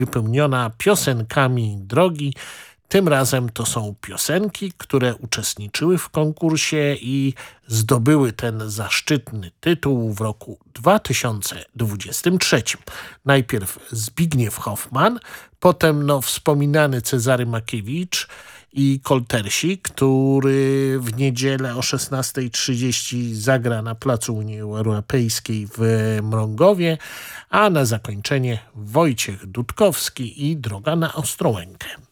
wypełniona piosenkami drogi. Tym razem to są piosenki, które uczestniczyły w konkursie i zdobyły ten zaszczytny tytuł w roku 2023. Najpierw Zbigniew Hoffman, potem wspominany Cezary Makiewicz i Koltersi, który w niedzielę o 16:30 zagra na Placu Unii Europejskiej w Mrągowie, a na zakończenie Wojciech Dudkowski i Droga na Ostrołękę.